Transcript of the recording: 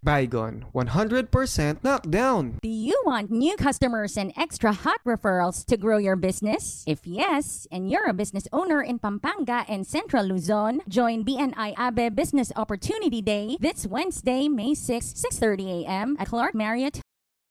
Baygon, 100% knockdown. Do you want new customers and extra hot referrals to grow your business? If yes, and you're a business owner in Pampanga and Central Luzon, join BNI Abe Business Opportunity Day this Wednesday, May 6, 6:30 a.m. at Clark Marriott